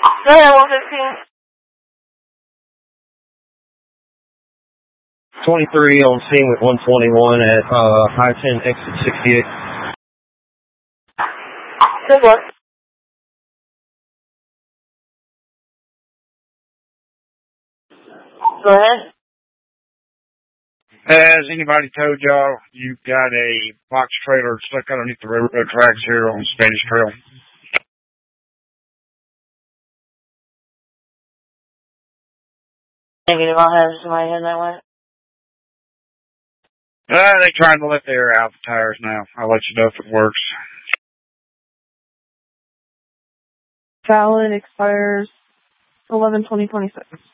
Go ahead, 115. 23 on scene with 121 at I-10 exit 68. Good luck. Go ahead. Has anybody told y'all you've got a box trailer stuck underneath the railroad tracks here on Spanish Trail? Negative, I'll have somebody head that way. They're trying to let the air out the tires now. I'll let you know if it works. Valid expires 11/20/26.